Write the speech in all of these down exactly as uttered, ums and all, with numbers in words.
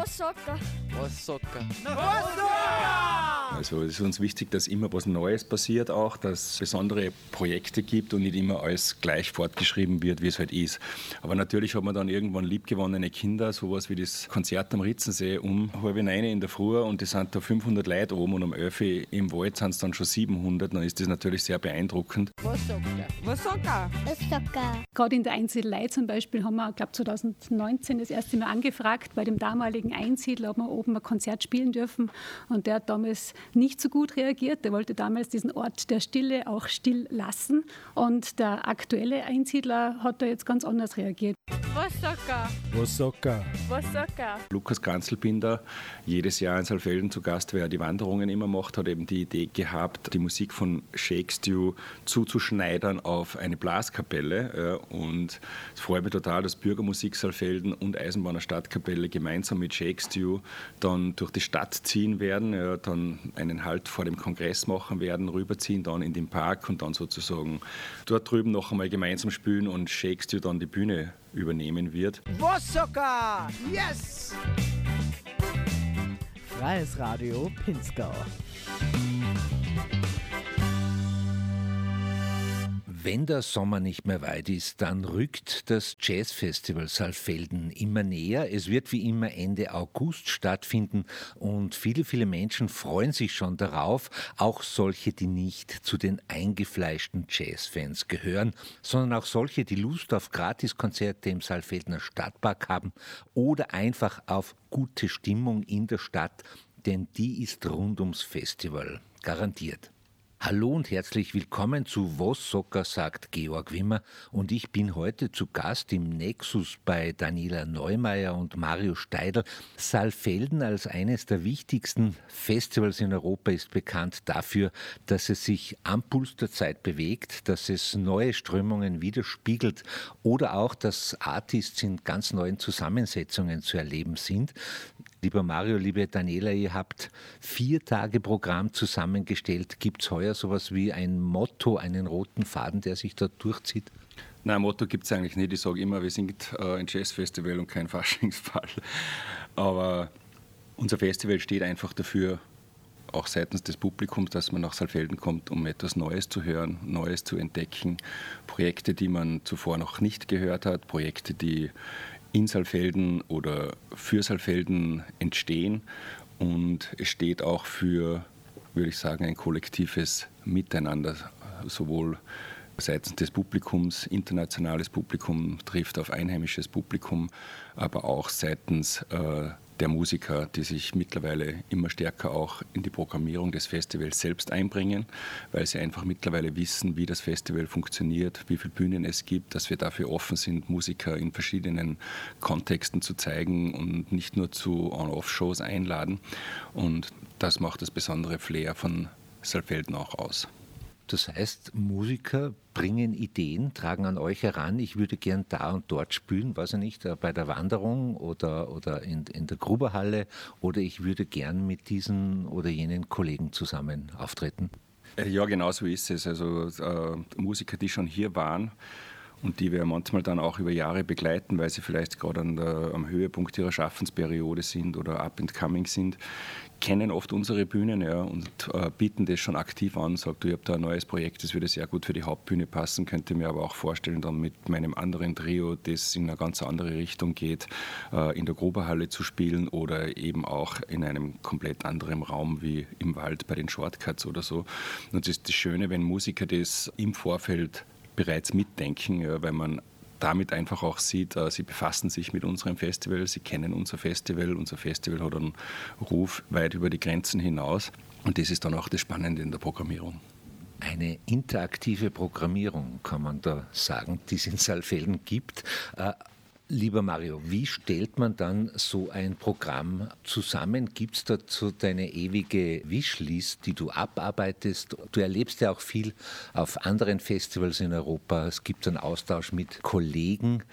Wasaka. Wasaka. Also es ist uns wichtig, dass immer was Neues passiert auch, dass es besondere Projekte gibt und nicht immer alles gleich fortgeschrieben wird, wie es halt ist. Aber natürlich hat man dann irgendwann liebgewonnene Kinder, sowas wie das Konzert am Ritzensee um halb neun in der Früh und es sind da fünfhundert Leute oben und um elf Uhr im Wald sind es dann schon siebenhundert, dann ist das natürlich sehr beeindruckend. Wasaka. Wasaka. Wasaka. Gerade in der Einsiedlei zum Beispiel haben wir, glaube zwanzig neunzehn das erste Mal angefragt bei dem damaligen Einsiedler, ob wir oben ein Konzert spielen dürfen. Und der hat damals nicht so gut reagiert. Der wollte damals diesen Ort der Stille auch still lassen. Und der aktuelle Einsiedler hat da jetzt ganz anders reagiert. Wasaka. Wasaka. Wasaka. Lukas Ganzelbinder, jedes Jahr in Saalfelden zu Gast, wer die Wanderungen immer macht, hat eben die Idee gehabt, die Musik von Shake Stew zuzuschneidern auf eine Blaskapelle. Und es freut mich total, dass Bürgermusik Saalfelden und Eisenbahner Stadtkapelle gemeinsam mit Shake Stew dann durch die Stadt ziehen werden, ja, dann einen Halt vor dem Kongress machen werden, rüberziehen dann in den Park und dann sozusagen dort drüben noch einmal gemeinsam spielen und Shake Stew dann die Bühne übernehmen wird. Wasaka. Yes! Freies Radio Pinzgau. Wenn der Sommer nicht mehr weit ist, dann rückt das Jazzfestival Saalfelden immer näher. Es wird wie immer Ende August stattfinden und viele, viele Menschen freuen sich schon darauf, auch solche, die nicht zu den eingefleischten Jazzfans gehören, sondern auch solche, die Lust auf Gratiskonzerte im Saalfeldener Stadtpark haben oder einfach auf gute Stimmung in der Stadt, denn die ist rund ums Festival garantiert. Hallo und herzlich willkommen zu Wasaka, sagt Georg Wimmer, und ich bin heute zu Gast im Nexus bei Daniela Neumeier und Mario Steidl. Saalfelden als eines der wichtigsten Festivals in Europa ist bekannt dafür, dass es sich am Puls der Zeit bewegt, dass es neue Strömungen widerspiegelt oder auch, dass Artists in ganz neuen Zusammensetzungen zu erleben sind. Lieber Mario, liebe Daniela, ihr habt vier Tage Programm zusammengestellt. Gibt es heuer sowas wie ein Motto, einen roten Faden, der sich da durchzieht? Nein, ein Motto gibt es eigentlich nicht. Ich sage immer, wir sind äh, ein Jazzfestival und kein Faschingsball. Aber unser Festival steht einfach dafür, auch seitens des Publikums, dass man nach Saalfelden kommt, um etwas Neues zu hören, Neues zu entdecken. Projekte, die man zuvor noch nicht gehört hat, Projekte, die in Saalfelden oder für Saalfelden entstehen. Und es steht auch für, würde ich sagen, ein kollektives Miteinander, sowohl seitens des Publikums, internationales Publikum trifft auf einheimisches Publikum, aber auch seitens äh, der Musiker, die sich mittlerweile immer stärker auch in die Programmierung des Festivals selbst einbringen, weil sie einfach mittlerweile wissen, wie das Festival funktioniert, wie viele Bühnen es gibt, dass wir dafür offen sind, Musiker in verschiedenen Kontexten zu zeigen und nicht nur zu On-Off-Shows einladen. Und das macht das besondere Flair von Saalfelden auch aus. Das heißt, Musiker bringen Ideen, tragen an euch heran, ich würde gern da und dort spielen, weiß ich nicht, bei der Wanderung oder, oder in, in der Gruberhalle, oder ich würde gern mit diesen oder jenen Kollegen zusammen auftreten. Ja, genau so ist es. Also äh, Musiker, die schon hier waren und die wir manchmal dann auch über Jahre begleiten, weil sie vielleicht gerade an der, am Höhepunkt ihrer Schaffensperiode sind oder up and coming sind, kennen oft unsere Bühnen, ja, und äh, bieten das schon aktiv an, sagt, du, ich habe da ein neues Projekt, das würde sehr gut für die Hauptbühne passen, könnte mir aber auch vorstellen, dann mit meinem anderen Trio, das in eine ganz andere Richtung geht, äh, in der Gruberhalle zu spielen oder eben auch in einem komplett anderen Raum wie im Wald bei den Shortcuts oder so. Und das ist das Schöne, wenn Musiker das im Vorfeld bereits mitdenken, ja, weil man damit einfach auch sieht, sie befassen sich mit unserem Festival, sie kennen unser Festival, unser Festival hat einen Ruf weit über die Grenzen hinaus und das ist dann auch das Spannende in der Programmierung. Eine interaktive Programmierung, kann man da sagen, die es in Saalfelden gibt. Äh, Lieber Mario, wie stellt man dann so ein Programm zusammen? Gibt es dazu deine ewige Wishlist, die du abarbeitest? Du erlebst ja auch viel auf anderen Festivals in Europa. Es gibt einen Austausch mit Kollegen.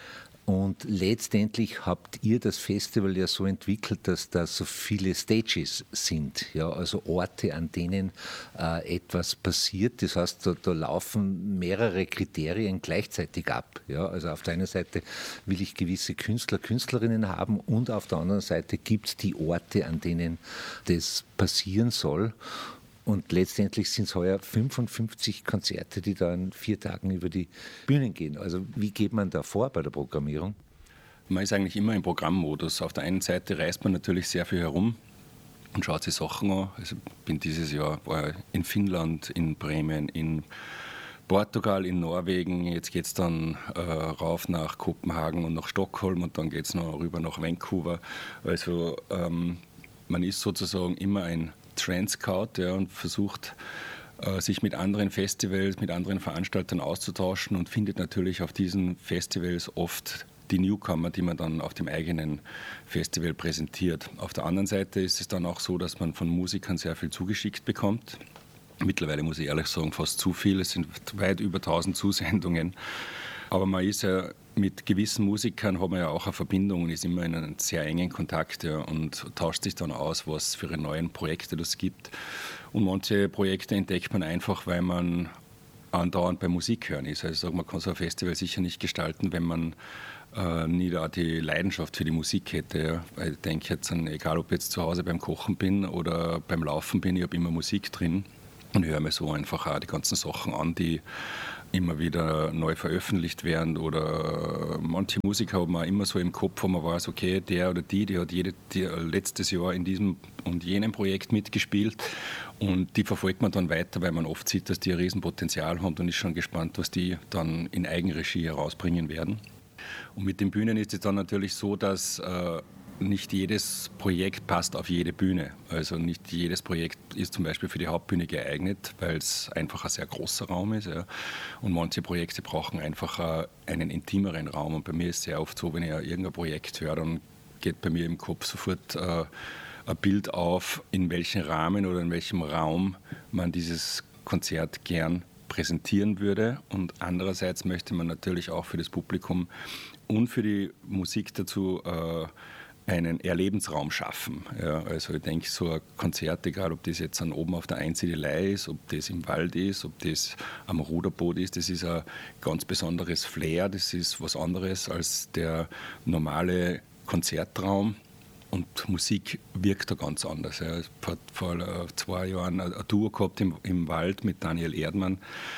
Und letztendlich habt ihr das Festival ja so entwickelt, dass da so viele Stages sind, ja, also Orte, an denen äh, etwas passiert. Das heißt, da, da laufen mehrere Kriterien gleichzeitig ab. Ja. Also auf der einen Seite will ich gewisse Künstler, Künstlerinnen haben und auf der anderen Seite gibt es die Orte, an denen das passieren soll. Und letztendlich sind es heuer fünfundfünfzig Konzerte, die da in vier Tagen über die Bühnen gehen. Also wie geht man da vor bei der Programmierung? Man ist eigentlich immer im Programmmodus. Auf der einen Seite reist man natürlich sehr viel herum und schaut sich Sachen an. Also ich bin dieses Jahr war in Finnland, in Bremen, in Portugal, in Norwegen. Jetzt geht es dann äh, rauf nach Kopenhagen und nach Stockholm und dann geht es noch rüber nach Vancouver. Also ähm, man ist sozusagen immer ein Trendscout, ja, und versucht, äh, sich mit anderen Festivals, mit anderen Veranstaltern auszutauschen und findet natürlich auf diesen Festivals oft die Newcomer, die man dann auf dem eigenen Festival präsentiert. Auf der anderen Seite ist es dann auch so, dass man von Musikern sehr viel zugeschickt bekommt. Mittlerweile muss ich ehrlich sagen, fast zu viel. Es sind weit über tausend Zusendungen. Aber man ist ja mit gewissen Musikern hat man ja auch eine Verbindung und ist immer in einem sehr engen Kontakt, ja, und tauscht sich dann aus, was für neue Projekte es gibt. Und manche Projekte entdeckt man einfach, weil man andauernd bei Musik hören ist. Also man kann so ein Festival sicher nicht gestalten, wenn man äh, nie da die Leidenschaft für die Musik hätte. Ja. Weil ich denke jetzt, an, egal ob ich jetzt zu Hause beim Kochen bin oder beim Laufen bin, ich habe immer Musik drin und höre mir so einfach auch die ganzen Sachen an, die immer wieder neu veröffentlicht werden, oder manche Musiker haben auch immer so im Kopf, wo man weiß, okay, der oder die, die hat jede, die letztes Jahr in diesem und jenem Projekt mitgespielt und die verfolgt man dann weiter, weil man oft sieht, dass die ein Riesenpotenzial haben und ist schon gespannt, was die dann in Eigenregie herausbringen werden. Und mit den Bühnen ist es dann natürlich so, dass äh, nicht jedes Projekt passt auf jede Bühne. Also nicht jedes Projekt ist zum Beispiel für die Hauptbühne geeignet, weil es einfach ein sehr großer Raum ist. Ja. Und manche Projekte brauchen einfach einen intimeren Raum. Und bei mir ist es sehr oft so, wenn ich irgendein Projekt höre, dann geht bei mir im Kopf sofort äh, ein Bild auf, in welchem Rahmen oder in welchem Raum man dieses Konzert gern präsentieren würde. Und andererseits möchte man natürlich auch für das Publikum und für die Musik dazu äh, einen Erlebensraum schaffen. Ja, also ich denke, so ein Konzert, egal ob das jetzt an oben auf der Einsiedelei ist, ob das im Wald ist, ob das am Ruderboot ist, das ist ein ganz besonderes Flair, das ist was anderes als der normale Konzertraum. Und Musik wirkt da ganz anders. Ja. Ich habe vor zwei Jahren ein Duo gehabt im, im Wald mit Daniel Erdmann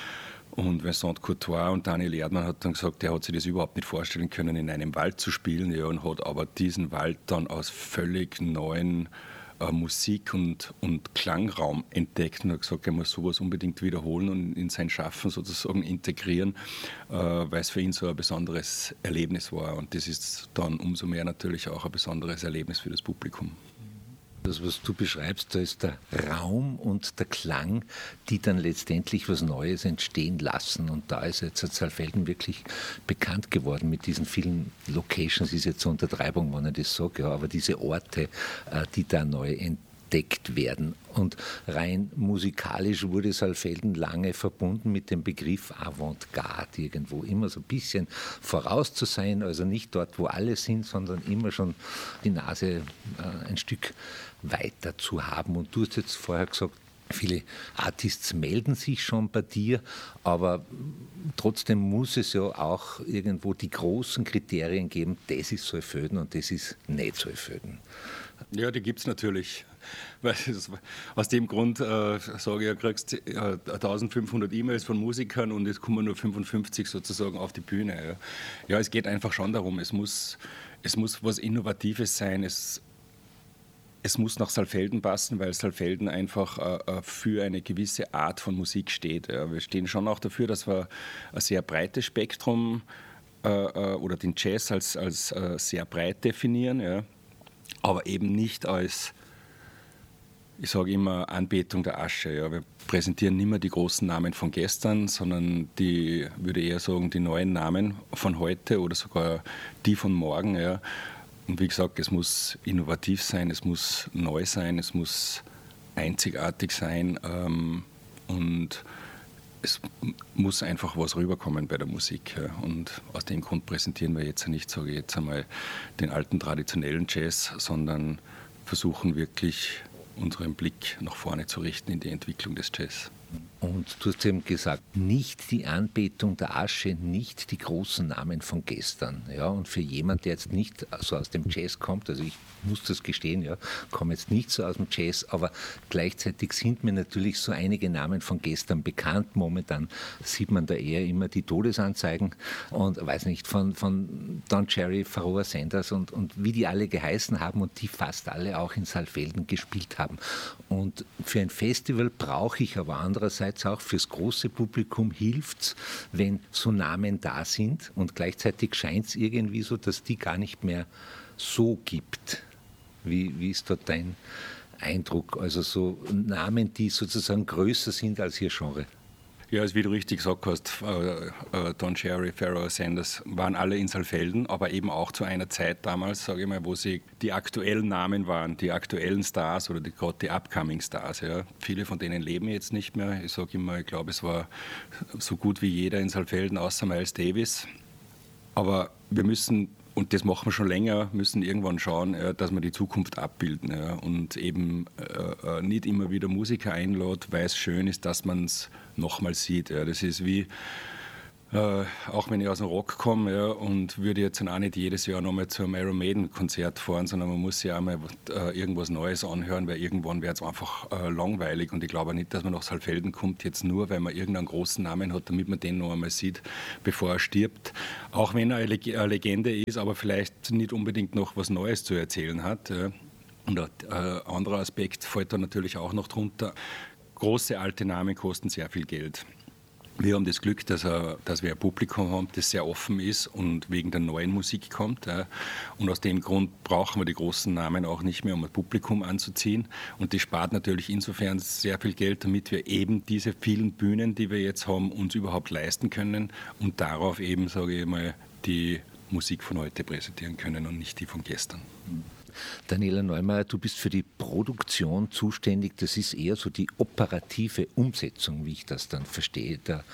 und Vincent Courtois, und Daniel Erdmann hat dann gesagt, er hat sich das überhaupt nicht vorstellen können, in einem Wald zu spielen, ja, und hat aber diesen Wald dann aus völlig neuen äh, Musik- und, und Klangraum entdeckt und hat gesagt, er muss sowas unbedingt wiederholen und in sein Schaffen sozusagen integrieren, äh, weil es für ihn so ein besonderes Erlebnis war. Und das ist dann umso mehr natürlich auch ein besonderes Erlebnis für das Publikum. Das, was du beschreibst, da ist der Raum und der Klang, die dann letztendlich was Neues entstehen lassen. Und da ist jetzt Saalfelden wirklich bekannt geworden mit diesen vielen Locations. Ist jetzt so Untertreibung, wenn ich das sage, ja, aber diese Orte, die da neu entdeckt werden. Und rein musikalisch wurde Saalfelden lange verbunden mit dem Begriff Avantgarde irgendwo. Immer so ein bisschen voraus zu sein, also nicht dort, wo alle sind, sondern immer schon die Nase äh, ein Stück weiter zu haben. Und du hast jetzt vorher gesagt, viele Artists melden sich schon bei dir, aber trotzdem muss es ja auch irgendwo die großen Kriterien geben, das ist Saalfelden und das ist nicht Saalfelden. Ja, die gibt es natürlich. Aus dem Grund äh, sage ich, du kriegst äh, eintausendfünfhundert E-Mails von Musikern und es kommen nur fünfundfünfzig sozusagen auf die Bühne. Ja, ja, es geht einfach schon darum, es muss, es muss was Innovatives sein, es, es muss nach Saalfelden passen, weil Saalfelden einfach äh, für eine gewisse Art von Musik steht. Ja. Wir stehen schon auch dafür, dass wir ein sehr breites Spektrum äh, oder den Jazz als, als äh, sehr breit definieren, ja. Aber eben nicht als, ich sage immer, Anbetung der Asche. Ja. Wir präsentieren nicht mehr die großen Namen von gestern, sondern die, würde eher sagen, die neuen Namen von heute oder sogar die von morgen. Ja. Und wie gesagt, es muss innovativ sein, es muss neu sein, es muss einzigartig sein. Ähm, und es muss einfach was rüberkommen bei der Musik. Ja. Und aus dem Grund präsentieren wir jetzt nicht, sage ich jetzt einmal, den alten traditionellen Jazz, sondern versuchen wirklich unseren Blick nach vorne zu richten in die Entwicklung des Jazz. Und du hast eben gesagt, nicht die Anbetung der Asche, nicht die großen Namen von gestern. Ja, und für jemanden, der jetzt nicht so aus dem Jazz kommt, also ich muss das gestehen, ja, komme jetzt nicht so aus dem Jazz, aber gleichzeitig sind mir natürlich so einige Namen von gestern bekannt. Momentan sieht man da eher immer die Todesanzeigen und weiß nicht, von, von Don Cherry, Pharoah Sanders und, und wie die alle geheißen haben und die fast alle auch in Saalfelden gespielt haben. Und für ein Festival brauche ich aber andererseits auch fürs große Publikum hilft es, wenn so Namen da sind und gleichzeitig scheint es irgendwie so, dass die gar nicht mehr so gibt. Wie, wie ist dort dein Eindruck? Also so Namen, die sozusagen größer sind als ihr Genre. Ja, also wie du richtig gesagt hast, äh, äh, Don Cherry, Pharoah Sanders waren alle in Saalfelden, aber eben auch zu einer Zeit damals, sage ich mal, wo sie die aktuellen Namen waren, die aktuellen Stars oder die, gerade die Upcoming Stars. Ja. Viele von denen leben jetzt nicht mehr. Ich sage immer, ich glaube, es war so gut wie jeder in Saalfelden, außer Miles Davis. Aber wir müssen, und das machen wir schon länger, müssen irgendwann schauen, ja, dass wir die Zukunft abbilden, ja, und eben äh, nicht immer wieder Musiker einlädt, weil es schön ist, dass man es nochmal sieht. Ja. Das ist wie, äh, auch wenn ich aus dem Rock komme, ja, und würde jetzt dann auch nicht jedes Jahr nochmal zum Iron Maiden Konzert fahren, sondern man muss sich auch mal äh, irgendwas Neues anhören, weil irgendwann wird es einfach äh, langweilig und ich glaube nicht, dass man nach Saalfelden kommt, jetzt nur, weil man irgendeinen großen Namen hat, damit man den noch einmal sieht, bevor er stirbt. Auch wenn er eine Legende ist, aber vielleicht nicht unbedingt noch was Neues zu erzählen hat. Ja. Und ein äh, anderer Aspekt fällt da natürlich auch noch drunter. Große alte Namen kosten sehr viel Geld. Wir haben das Glück, dass, er, dass wir ein Publikum haben, das sehr offen ist und wegen der neuen Musik kommt. Ja. Und aus dem Grund brauchen wir die großen Namen auch nicht mehr, um ein Publikum anzuziehen. Und das spart natürlich insofern sehr viel Geld, damit wir eben diese vielen Bühnen, die wir jetzt haben, uns überhaupt leisten können und darauf eben, sage ich mal, die Musik von heute präsentieren können und nicht die von gestern. Daniela Neumeier, du bist für die Produktion zuständig. Das ist eher so die operative Umsetzung, wie ich das dann verstehe. Der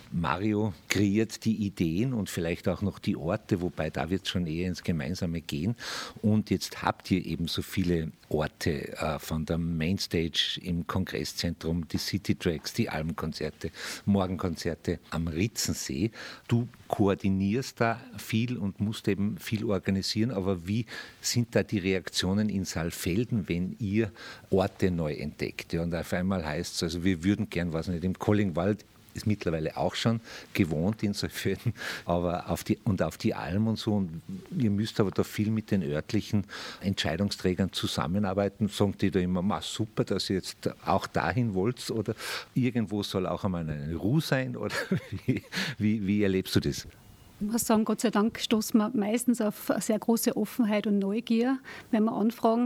Mario kreiert die Ideen und vielleicht auch noch die Orte, wobei da wird es schon eher ins Gemeinsame gehen. Und jetzt habt ihr eben so viele Orte, äh, von der Mainstage im Kongresszentrum, die City-Tracks, die Almkonzerte, Morgenkonzerte am Ritzensee. Du koordinierst da viel und musst eben viel organisieren, aber wie sind da die Reaktionen in Saalfelden, wenn ihr Orte neu entdeckt? Ja, und auf einmal heißt es, also wir würden gern, was nicht, im Kollingwald ist mittlerweile auch schon gewohnt in Saalfelden, aber auf die, und auf die Alm und so. Und ihr müsst aber da viel mit den örtlichen Entscheidungsträgern zusammenarbeiten. Sagen die da immer, ma, super, dass ihr jetzt auch dahin wollt, oder irgendwo soll auch einmal eine Ruhe sein, oder wie, wie, wie erlebst du das? Ich muss sagen, Gott sei Dank stoßen wir meistens auf eine sehr große Offenheit und Neugier, wenn wir anfragen.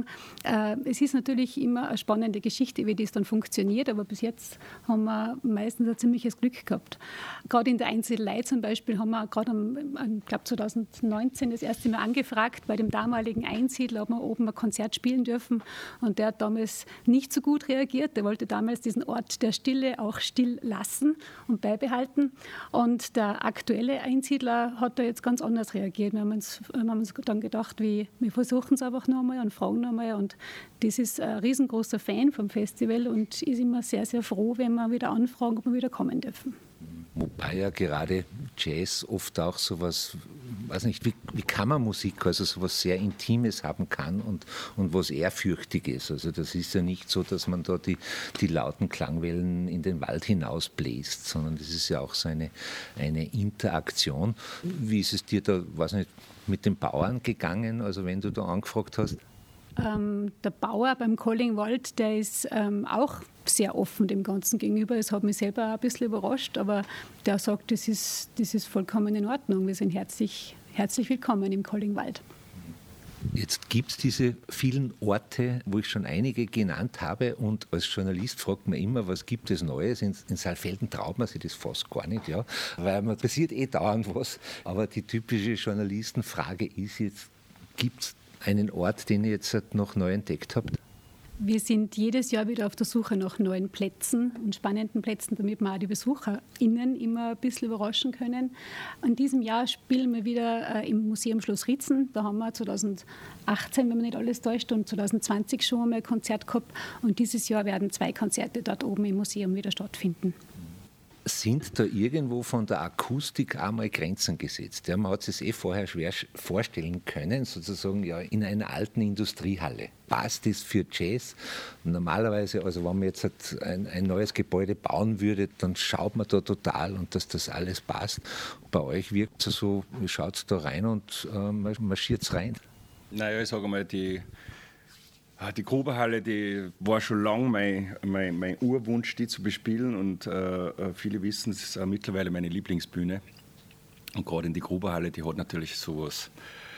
Es ist natürlich immer eine spannende Geschichte, wie das dann funktioniert, aber bis jetzt haben wir meistens ein ziemliches Glück gehabt. Gerade in der Einsiedelei zum Beispiel haben wir gerade, ich glaube zwanzig neunzehn, das erste Mal angefragt bei dem damaligen Einsiedler, ob wir oben ein Konzert spielen dürfen. Und der hat damals nicht so gut reagiert. Der wollte damals diesen Ort der Stille auch still lassen und beibehalten. Und der aktuelle Einsiedler hat da jetzt ganz anders reagiert. Wir haben uns, wir haben uns dann gedacht, wie, wir versuchen es einfach noch einmal und fragen noch einmal. Und das ist ein riesengroßer Fan vom Festival und ist immer sehr, sehr froh, wenn wir wieder anfragen, ob wir wieder kommen dürfen. Wobei ja gerade Jazz oft auch sowas, weiß nicht, wie, wie Kammermusik, also sowas sehr Intimes haben kann und, und was Ehrfürchtiges. Also das ist ja nicht so, dass man da die, die lauten Klangwellen in den Wald hinausbläst, sondern das ist ja auch so eine, eine Interaktion. Wie ist es dir da, weiß nicht, mit den Bauern gegangen, also wenn du da angefragt hast? Ähm, der Bauer beim Kollingwald, der ist ähm, auch sehr offen dem Ganzen gegenüber. Es hat mich selber auch ein bisschen überrascht, aber der sagt, das ist, das ist vollkommen in Ordnung. Wir sind herzlich, herzlich willkommen im Kollingwald. Jetzt gibt es diese vielen Orte, wo ich schon einige genannt habe, und als Journalist fragt man immer, was gibt es Neues? In, in Saalfelden traut man sich das fast gar nicht, ja, weil man passiert eh dauernd was. Aber die typische Journalistenfrage ist jetzt, gibt es einen Ort, den ihr jetzt noch neu entdeckt habt? Wir sind jedes Jahr wieder auf der Suche nach neuen Plätzen und spannenden Plätzen, damit wir auch die BesucherInnen immer ein bisschen überraschen können. In diesem Jahr spielen wir wieder äh, im Museum Schloss Ritzen. Da haben wir zweitausendachtzehn, wenn man nicht alles täuscht, und zweitausendzwanzig schon einmal ein Konzert gehabt. Und dieses Jahr werden zwei Konzerte dort oben im Museum wieder stattfinden. Sind da irgendwo von der Akustik einmal Grenzen gesetzt? Ja, man hat es eh vorher schwer vorstellen können, sozusagen ja, in einer alten Industriehalle. Passt das für Jazz? Normalerweise, also wenn man jetzt ein, ein neues Gebäude bauen würde, dann schaut man da total und dass das alles passt. Bei euch wirkt es so, wie schaut es da rein und äh, marschiert es rein? Naja, ich sage mal, die... Die Gruberhalle, die war schon lange mein, mein, mein Urwunsch, die zu bespielen, und äh, viele wissen, es ist auch mittlerweile meine Lieblingsbühne. Und gerade in die Gruberhalle, die hat natürlich sowas,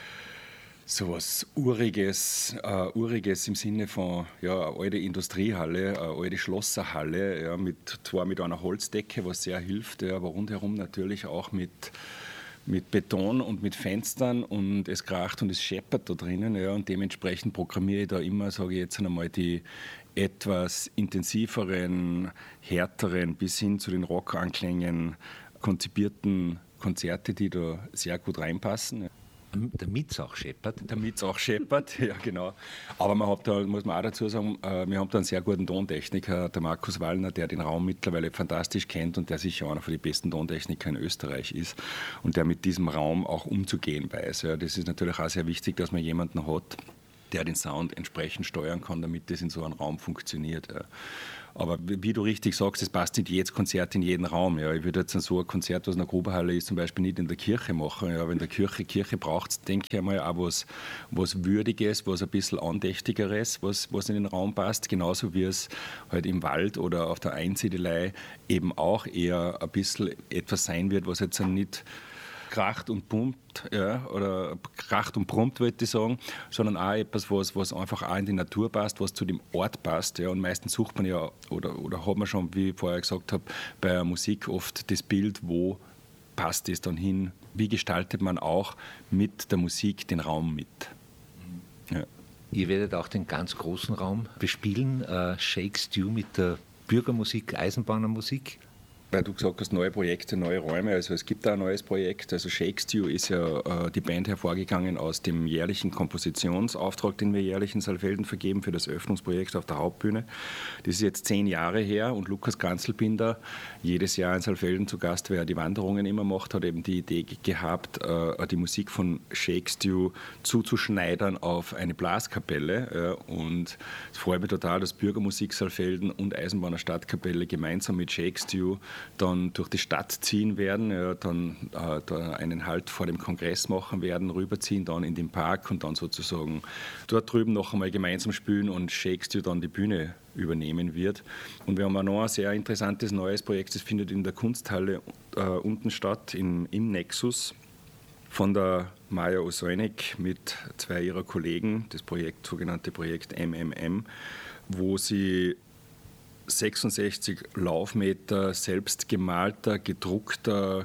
sowas Uriges, äh, Uriges im Sinne von ja, eine alte Industriehalle, eine alte Schlosserhalle, ja, mit, zwar mit einer Holzdecke, was sehr hilft, ja, aber rundherum natürlich auch mit mit Beton und mit Fenstern, und es kracht und es scheppert da drinnen. Ja, und dementsprechend programmiere ich da immer, sage ich jetzt einmal, die etwas intensiveren, härteren bis hin zu den Rockanklängen konzipierten Konzerte, die da sehr gut reinpassen. Damit es auch scheppert. Damit es auch scheppert, ja genau. Aber man hat da, muss man auch dazu sagen, wir haben da einen sehr guten Tontechniker, der Markus Wallner, der den Raum mittlerweile fantastisch kennt und der sicher einer von den besten Tontechniker in Österreich ist und der mit diesem Raum auch umzugehen weiß. Ja, das ist natürlich auch sehr wichtig, dass man jemanden hat, der den Sound entsprechend steuern kann, damit das in so einem Raum funktioniert. Ja. Aber wie du richtig sagst, es passt nicht jedes Konzert in jeden Raum. Ja. Ich würde jetzt so ein Konzert, was in der Gruberhalle ist, zum Beispiel nicht in der Kirche machen. Ja. Wenn der Kirche Kirche braucht, denke ich einmal auch was, was Würdiges, was ein bisschen Andächtigeres, was, was in den Raum passt. Genauso wie es halt im Wald oder auf der Einsiedelei eben auch eher ein bisschen etwas sein wird, was jetzt nicht kracht und pumpt, ja, oder kracht und prompt, wollte ich sagen, sondern auch etwas, was, was einfach auch in die Natur passt, was zu dem Ort passt. Ja. Und meistens sucht man ja, oder, oder hat man schon, wie ich vorher gesagt habe, bei der Musik oft das Bild, wo passt es dann hin, wie gestaltet man auch mit der Musik den Raum mit. Ja. Ihr werdet auch den ganz großen Raum bespielen, äh, Shake Stew mit der Bürgermusik, Eisenbahnermusik. Weil du gesagt hast, neue Projekte, neue Räume. Also es gibt da ein neues Projekt. Also Shake Stew ist ja äh, die Band hervorgegangen aus dem jährlichen Kompositionsauftrag, den wir jährlich in Saalfelden vergeben für das Eröffnungsprojekt auf der Hauptbühne. Das ist jetzt zehn Jahre her und Lukas Kranzelbinder, jedes Jahr in Saalfelden zu Gast, wer die Wanderungen immer macht, hat eben die Idee gehabt, äh, die Musik von Shake Stew zuzuschneidern auf eine Blaskapelle. Äh, und es freut mich total, dass Bürgermusik Saalfelden und Eisenbahner Stadtkapelle gemeinsam mit Shake Stew dann durch die Stadt ziehen werden, ja, dann äh, da einen Halt vor dem Kongress machen werden, rüberziehen dann in den Park und dann sozusagen dort drüben noch einmal gemeinsam spielen und Shake Stew dann die Bühne übernehmen wird. Und wir haben auch noch ein sehr interessantes neues Projekt, das findet in der Kunsthalle äh, unten statt, in, im Nexus, von der Maja Osojnik mit zwei ihrer Kollegen, das Projekt, sogenannte Projekt M M M, wo sie sechsundsechzig Laufmeter selbst gemalter, gedruckter,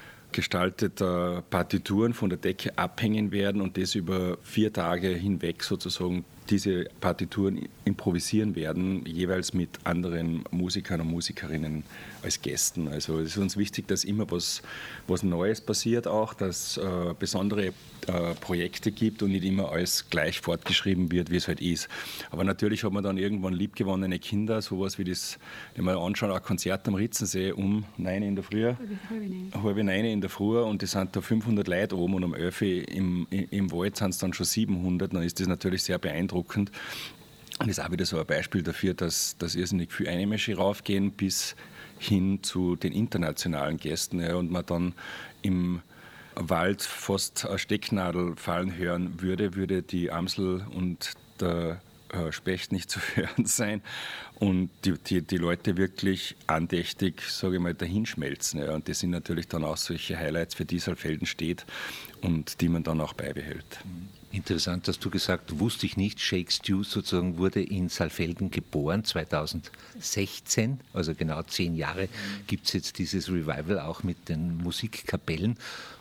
gestalteter Partituren von der Decke abhängen werden und das über vier Tage hinweg sozusagen diese Partituren improvisieren werden, jeweils mit anderen Musikern und Musikerinnen als Gästen. Also es ist uns wichtig, dass immer was, was Neues passiert auch, dass äh, besondere äh, Projekte gibt und nicht immer alles gleich fortgeschrieben wird, wie es halt ist. Aber natürlich hat man dann irgendwann liebgewonnene Kinder, sowas wie das, wenn man anschaut, ein Konzert am Ritzensee um neun in der Früh, halb neun in der Früh, und es sind da fünfhundert Leute oben und um elf im, im Wald sind es dann schon siebenhundert, dann ist das natürlich sehr beeindruckend. Und das ist auch wieder so ein Beispiel dafür, dass, dass irrsinnig viele Einheimische raufgehen bis hin zu den internationalen Gästen, ja, und man dann im Wald fast eine Stecknadel fallen hören würde, würde die Amsel und der Specht nicht zu hören sein und die, die, die Leute wirklich andächtig, sage ich mal, dahinschmelzen. Ja. Und das sind natürlich dann auch solche Highlights, für die Saalfelden steht und die man dann auch beibehält. Interessant, dass du gesagt, wusste ich nicht, Shake Stew sozusagen wurde in Saalfelden geboren, zweitausendsechzehn, also genau zehn Jahre gibt es jetzt dieses Revival auch mit den Musikkapellen.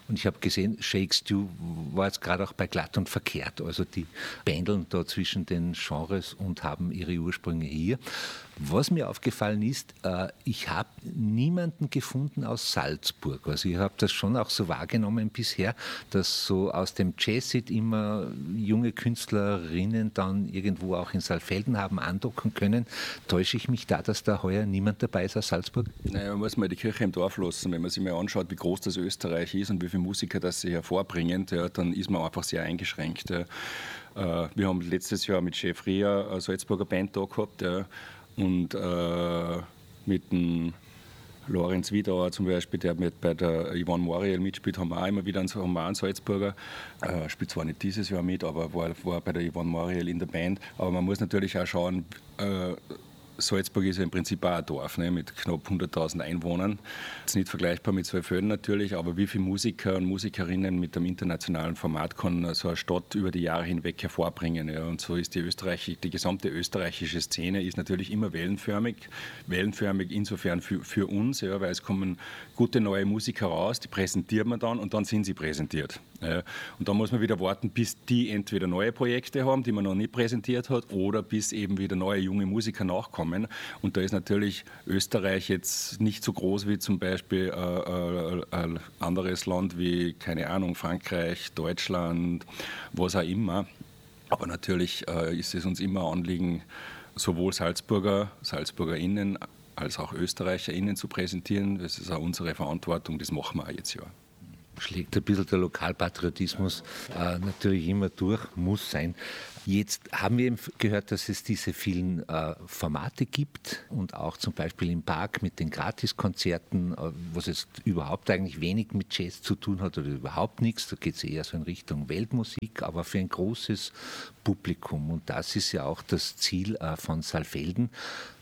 Und ich habe gesehen, Shake Stew war jetzt gerade auch bei Glatt und Verkehrt. Also die pendeln da zwischen den Genres und haben ihre Ursprünge hier. Was mir aufgefallen ist, äh, ich habe niemanden gefunden aus Salzburg. Also ich habe das schon auch so wahrgenommen bisher, dass so aus dem Jazzit immer junge Künstlerinnen dann irgendwo auch in Saalfelden haben andocken können. Täusche ich mich da, dass da heuer niemand dabei ist aus Salzburg? Naja, man muss mal die Kirche im Dorf lassen. Wenn man sich mal anschaut, wie groß das Österreich ist und wie viele Musiker das sie hervorbringen, ja, dann ist man einfach sehr eingeschränkt. Ja. Äh, wir haben letztes Jahr mit Chef Ria eine Salzburger Band da gehabt, ja. Und äh, mit dem Lorenz Wiedauer zum Beispiel, der mit bei der Yvonne Moriel mitspielt, haben wir auch immer wieder einen, haben wir auch einen Salzburger. Äh, spielt zwar nicht dieses Jahr mit, aber war, war bei der Yvonne Moriel in der Band. Aber man muss natürlich auch schauen, äh, Salzburg ist ja im Prinzip auch ein Dorf, ne, mit knapp hunderttausend Einwohnern. Das ist nicht vergleichbar mit Saalfelden natürlich, aber wie viele Musiker und Musikerinnen mit einem internationalen Format kann so eine Stadt über die Jahre hinweg hervorbringen. Ja. Und so ist die, Österreich, die gesamte österreichische Szene ist natürlich immer wellenförmig. Wellenförmig insofern für, für uns, ja, weil es kommen gute neue Musiker raus, die präsentiert man dann und dann sind sie präsentiert. Ja. Und da muss man wieder warten, bis die entweder neue Projekte haben, die man noch nicht präsentiert hat, oder bis eben wieder neue junge Musiker nachkommen. Und da ist natürlich Österreich jetzt nicht so groß wie zum Beispiel äh, äh, ein anderes Land wie, keine Ahnung, Frankreich, Deutschland, was auch immer. Aber natürlich äh, ist es uns immer ein Anliegen, sowohl Salzburger, SalzburgerInnen als auch ÖsterreicherInnen zu präsentieren. Das ist auch unsere Verantwortung, das machen wir auch jetzt ja. Schlägt ein bisschen der Lokalpatriotismus äh, natürlich immer durch, muss sein. Jetzt haben wir eben gehört, dass es diese vielen äh, Formate gibt und auch zum Beispiel im Park mit den Gratiskonzerten, äh, was jetzt überhaupt eigentlich wenig mit Jazz zu tun hat oder überhaupt nichts. Da geht es eher so in Richtung Weltmusik, aber für ein großes Publikum. Und das ist ja auch das Ziel äh, von Saalfelden.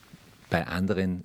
Bei anderen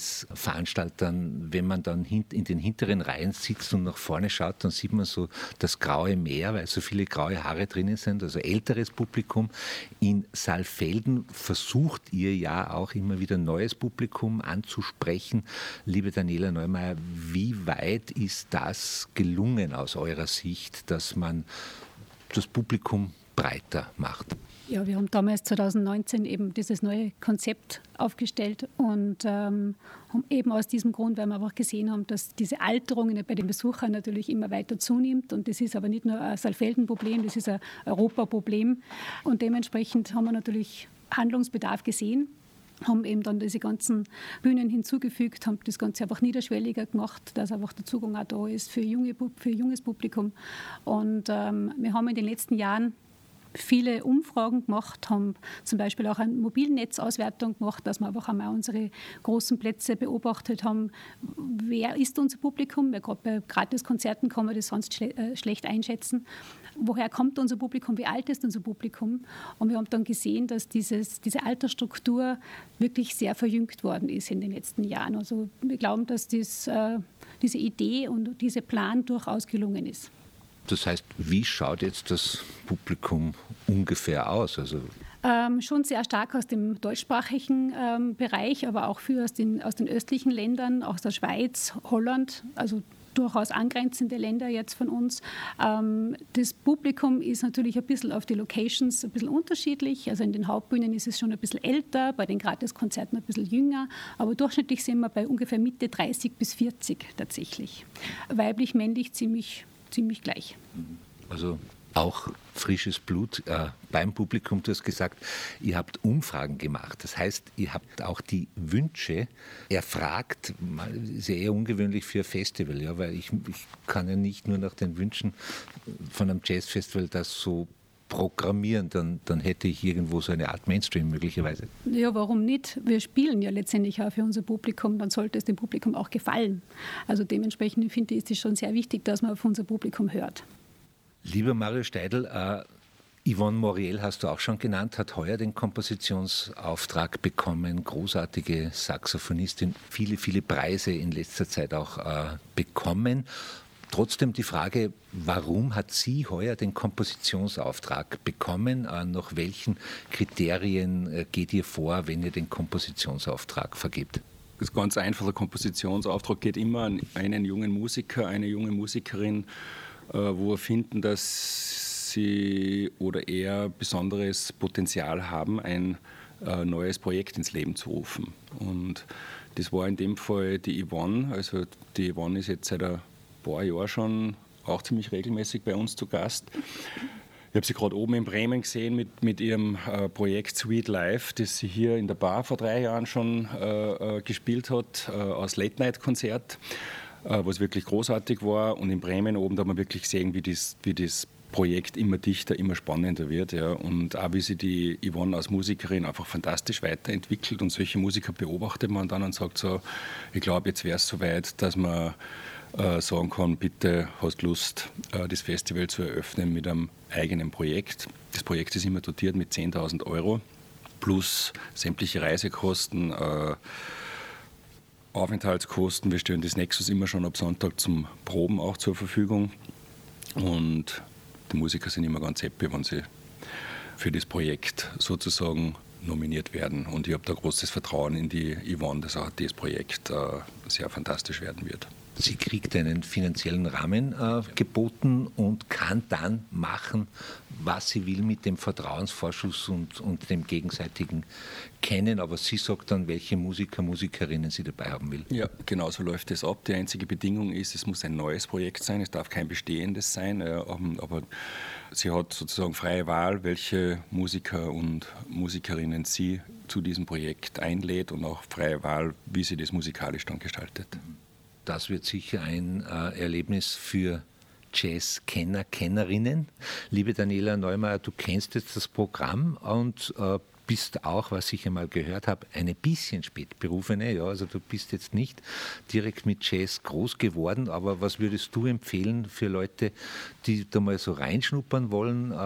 Jazz-Veranstaltern, wenn man dann in den hinteren Reihen sitzt und nach vorne schaut, dann sieht man so das graue Meer, weil so viele graue Haare drinnen sind, also älteres Publikum. In Saalfelden versucht ihr ja auch immer wieder neues Publikum anzusprechen. Liebe Daniela Neumeier, wie weit ist das gelungen aus eurer Sicht, dass man das Publikum breiter macht? Ja, wir haben damals zweitausendneunzehn eben dieses neue Konzept aufgestellt und ähm, haben eben aus diesem Grund, weil wir einfach gesehen haben, dass diese Alterung bei den Besuchern natürlich immer weiter zunimmt und das ist aber nicht nur ein Saalfelden-Problem, das ist ein Europa-Problem und dementsprechend haben wir natürlich Handlungsbedarf gesehen, haben eben dann diese ganzen Bühnen hinzugefügt, haben das Ganze einfach niederschwelliger gemacht, dass einfach der Zugang auch da ist für, junge, für junges Publikum und ähm, wir haben in den letzten Jahren viele Umfragen gemacht, haben zum Beispiel auch eine Mobilnetzauswertung gemacht, dass wir einfach einmal unsere großen Plätze beobachtet haben, wer ist unser Publikum, weil gerade bei Gratiskonzerten kann man das sonst schle- äh, schlecht einschätzen. Woher kommt unser Publikum, wie alt ist unser Publikum? Und wir haben dann gesehen, dass dieses, diese Altersstruktur wirklich sehr verjüngt worden ist in den letzten Jahren. Also wir glauben, dass dies, äh, diese Idee und dieser Plan durchaus gelungen ist. Das heißt, wie schaut jetzt das Publikum ungefähr aus? Also ähm, schon sehr stark aus dem deutschsprachigen ähm, Bereich, aber auch viel aus den, aus den östlichen Ländern, aus der Schweiz, Holland, also durchaus angrenzende Länder jetzt von uns. Ähm, das Publikum ist natürlich ein bisschen auf die Locations ein bisschen unterschiedlich. Also in den Hauptbühnen ist es schon ein bisschen älter, bei den Gratiskonzerten ein bisschen jünger, aber durchschnittlich sind wir bei ungefähr Mitte dreißig bis vierzig tatsächlich. Weiblich, männlich ziemlich ziemlich gleich. Also auch frisches Blut äh, beim Publikum. Du hast gesagt, ihr habt Umfragen gemacht. Das heißt, ihr habt auch die Wünsche erfragt. Ist ja eher ungewöhnlich für ein Festival, ja, weil ich, ich kann ja nicht nur nach den Wünschen von einem Jazzfestival das so programmieren, dann, dann hätte ich irgendwo so eine Art Mainstream möglicherweise. Ja, warum nicht? Wir spielen ja letztendlich auch für unser Publikum, dann sollte es dem Publikum auch gefallen. Also dementsprechend finde ich, ist es schon sehr wichtig, dass man auf unser Publikum hört. Lieber Mario Steidl, äh, Yvonne Moriel hast du auch schon genannt, hat heuer den Kompositionsauftrag bekommen, großartige Saxophonistin, viele, viele Preise in letzter Zeit auch äh, bekommen. Trotzdem die Frage, warum hat sie heuer den Kompositionsauftrag bekommen? Nach welchen Kriterien geht ihr vor, wenn ihr den Kompositionsauftrag vergibt? Das ist ganz einfach, der Kompositionsauftrag geht immer an einen jungen Musiker, eine junge Musikerin wo wir finden, dass sie oder er besonderes Potenzial haben, ein neues Projekt ins Leben zu rufen. Und das war in dem Fall die Yvonne. Also die Yvonne ist jetzt seit ein paar Jahren schon auch ziemlich regelmäßig bei uns zu Gast. Ich habe sie gerade oben in Bremen gesehen mit, mit ihrem äh, Projekt Sweet Life, das sie hier in der Bar vor drei Jahren schon äh, äh, gespielt hat, äh, als Late-Night-Konzert, äh, was wirklich großartig war. Und in Bremen oben, da hat man wirklich gesehen, wie das, wie das Projekt immer dichter, immer spannender wird. Ja. Und auch wie sich die Yvonne als Musikerin einfach fantastisch weiterentwickelt. Und solche Musiker beobachtet man dann und sagt so, ich glaube, jetzt wäre es soweit, dass man äh, sagen kann, bitte hast Lust, äh, das Festival zu eröffnen mit einem eigenen Projekt. Das Projekt ist immer dotiert mit zehntausend Euro plus sämtliche Reisekosten, äh, Aufenthaltskosten. Wir stellen das Nexus immer schon ab Sonntag zum Proben auch zur Verfügung. Und die Musiker sind immer ganz happy, wenn sie für das Projekt sozusagen nominiert werden. Und ich habe da großes Vertrauen in die Yvonne, dass auch das Projekt äh, sehr fantastisch werden wird. Sie kriegt einen finanziellen Rahmen äh, geboten und kann dann machen, was sie will mit dem Vertrauensvorschuss und, und dem gegenseitigen Kennen. Aber sie sagt dann, welche Musiker, Musikerinnen sie dabei haben will. Ja, genau so läuft es ab. Die einzige Bedingung ist, es muss ein neues Projekt sein, es darf kein bestehendes sein. Ja, aber sie hat sozusagen freie Wahl, welche Musiker und Musikerinnen sie zu diesem Projekt einlädt und auch freie Wahl, wie sie das musikalisch dann gestaltet. Das wird sicher ein äh, Erlebnis für Jazzkenner, Kennerinnen. Liebe Daniela Neumeier, du kennst jetzt das Programm und äh, bist auch, was ich einmal gehört habe, eine bisschen Spätberufene. Ja, also du bist jetzt nicht direkt mit Jazz groß geworden, aber was würdest du empfehlen für Leute, die da mal so reinschnuppern wollen?